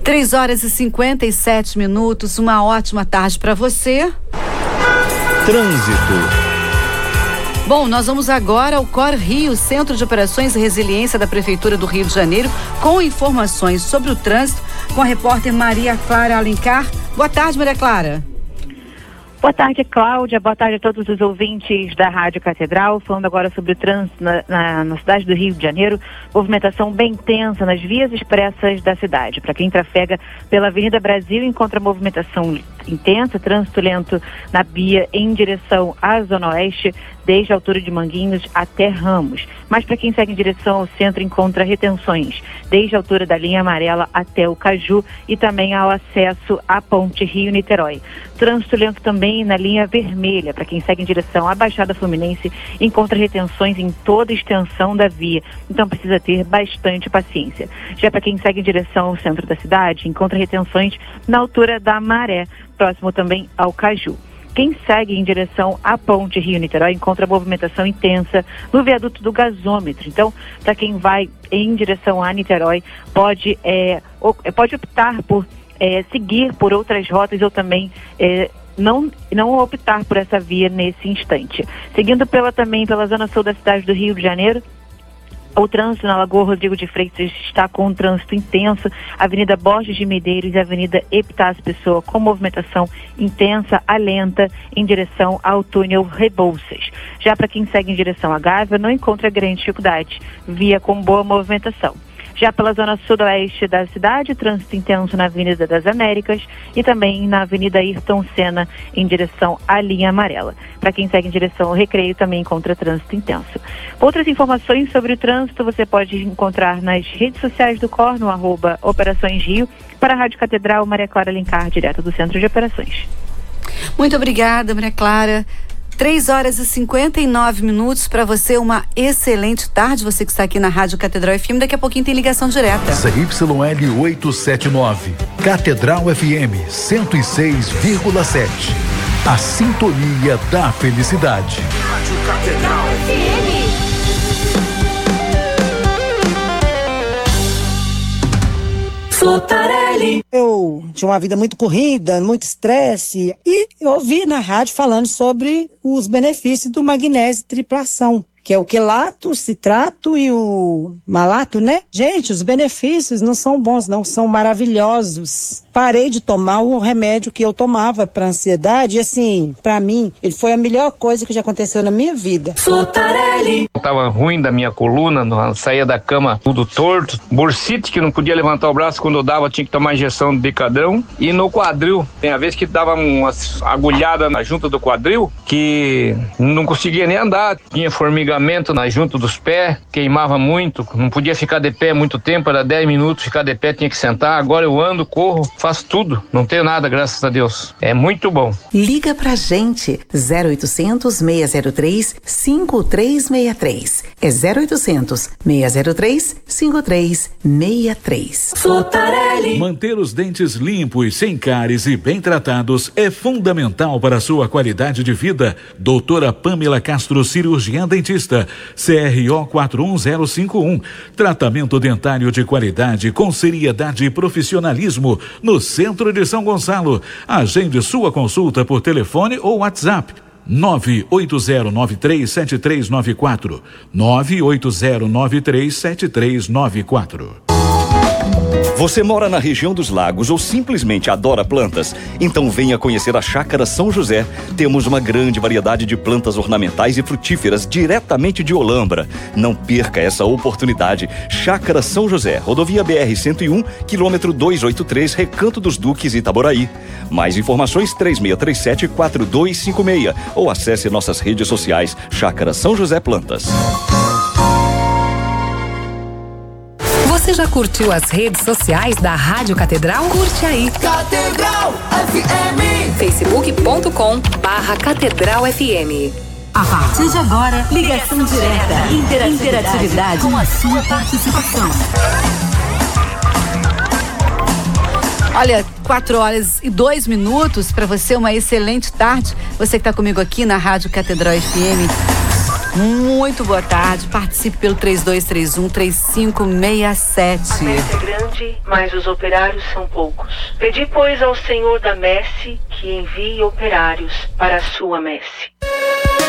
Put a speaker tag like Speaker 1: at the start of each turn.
Speaker 1: 3h57, uma ótima tarde para você.
Speaker 2: Trânsito.
Speaker 1: Bom, nós vamos agora ao COR Rio, Centro de Operações e Resiliência da Prefeitura do Rio de Janeiro, com informações sobre o trânsito, com a repórter Maria Clara Alencar. Boa tarde, Maria Clara.
Speaker 3: Boa tarde, Cláudia. Boa tarde a todos os ouvintes da Rádio Catedral. Falando agora sobre o trânsito na cidade do Rio de Janeiro. Movimentação bem intensa nas vias expressas da cidade. Para quem trafega pela Avenida Brasil, encontra movimentação intensa, trânsito lento na via em direção à Zona Oeste, desde a altura de Manguinhos até Ramos. Mas para quem segue em direção ao centro, encontra retenções, desde a altura da linha amarela até o Caju e também ao acesso à ponte Rio-Niterói. Trânsito lento também na linha vermelha. Para quem segue em direção à Baixada Fluminense, encontra retenções em toda a extensão da via. Então precisa ter bastante paciência. Já para quem segue em direção ao centro da cidade, encontra retenções na altura da Maré, próximo também ao Caju. Quem segue em direção à ponte Rio-Niterói encontra movimentação intensa no viaduto do gasômetro. Então, para quem vai em direção a Niterói, pode optar por seguir por outras rotas ou também não optar por essa via nesse instante. Seguindo também pela zona sul da cidade do Rio de Janeiro, o trânsito na Lagoa Rodrigo de Freitas está com um trânsito intenso, Avenida Borges de Medeiros e Avenida Epitácio Pessoa com movimentação intensa a lenta em direção ao túnel Rebouças. Já para quem segue em direção à Gávea, não encontra grande dificuldade, via com boa movimentação. Já pela zona sudoeste da cidade, trânsito intenso na Avenida das Américas e também na Avenida Ayrton Senna, em direção à linha amarela. Para quem segue em direção ao Recreio, também encontra trânsito intenso. Outras informações sobre o trânsito você pode encontrar nas redes sociais do COR, no @Operações Rio. Para a Rádio Catedral, Maria Clara Alencar, direto do Centro de Operações.
Speaker 1: Muito obrigada, Maria Clara. 3h59 para você, uma excelente tarde, você que está aqui na Rádio Catedral FM. Daqui a pouquinho tem ligação direta.
Speaker 2: ZYL 879, Catedral FM 106,7. A sintonia da felicidade.
Speaker 4: Rádio Catedral FM. Flotarelli.
Speaker 5: Eu tinha uma vida muito corrida, muito estresse, e eu ouvi na rádio falando sobre os benefícios do magnésio triplação, que é o quelato, o citrato e o malato, né? Gente, os benefícios não são bons, não, são maravilhosos. Parei de tomar o remédio que eu tomava para ansiedade e, assim, para mim, ele foi a melhor coisa que já aconteceu na minha vida.
Speaker 4: Flotarelli.
Speaker 6: Tava ruim da minha coluna, saía da cama tudo torto, bursite, que não podia levantar o braço quando eu dava, tinha que tomar injeção de decadrão, e no quadril, tem a vez que dava umas agulhadas na junta do quadril, que não conseguia nem andar, tinha formigamento na junta dos pés, queimava muito, não podia ficar de pé muito tempo, era 10 minutos, ficar de pé tinha que sentar. Agora eu ando, corro, faço tudo, não tenho nada, graças a Deus. É muito bom.
Speaker 7: Liga pra gente, 0800 603 5363. É 0800 603 5363.
Speaker 4: Flotarelli.
Speaker 2: Manter os dentes limpos, sem cáries e bem tratados é fundamental para a sua qualidade de vida. Doutora Pamela Castro, cirurgiã dentista, CRO 41051. Tratamento dentário de qualidade com seriedade e profissionalismo no centro de São Gonçalo. Agende sua consulta por telefone ou WhatsApp. 980937394. 980937394.
Speaker 8: Você mora na região dos lagos ou simplesmente adora plantas? Então venha conhecer a Chácara São José. Temos uma grande variedade de plantas ornamentais e frutíferas diretamente de Olambra. Não perca essa oportunidade. Chácara São José, rodovia BR-101, quilômetro 283, Recanto dos Duques, Itaboraí. Mais informações 3637-4256 ou acesse nossas redes sociais Chácara São José Plantas.
Speaker 7: Você já curtiu as redes sociais da Rádio Catedral? Curte aí.
Speaker 4: Catedral FM.
Speaker 7: facebook.com/Catedral FM.
Speaker 1: A partir de agora, ligação direta, interatividade com a sua participação. Olha, 4h02 para você, uma excelente tarde. Você que está comigo aqui na Rádio Catedral FM. Muito boa tarde. Participe pelo 3231-3567.
Speaker 9: A messe é grande, mas os operários são poucos. Pedi, pois, ao Senhor da messe que envie operários para a sua messe.